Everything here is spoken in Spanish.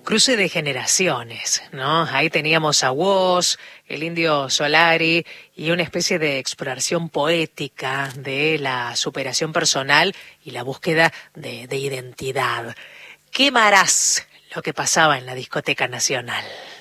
cruce de generaciones, ¿no? Ahí teníamos a Woz, el Indio Solari y una especie de exploración poética de la superación personal y la búsqueda de identidad. Quemarás lo que pasaba en la discoteca nacional.